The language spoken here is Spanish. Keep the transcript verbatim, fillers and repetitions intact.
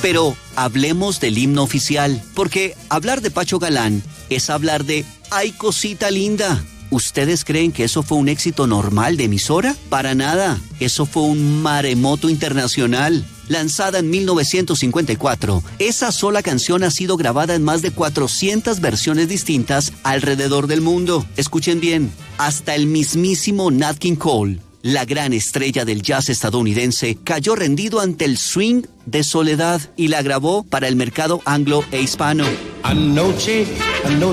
Pero hablemos del himno oficial, porque hablar de Pacho Galán es hablar de ¡ay, cosita linda! ¿Ustedes creen que eso fue un éxito normal de emisora? Para nada, eso fue un maremoto internacional. Lanzada en mil novecientos cincuenta y cuatro, esa sola canción ha sido grabada en más de cuatrocientas versiones distintas alrededor del mundo. Escuchen bien, hasta el mismísimo Nat King Cole, la gran estrella del jazz estadounidense, cayó rendido ante el swing de Soledad y la grabó para el mercado anglo e hispano. Anoche, anoche.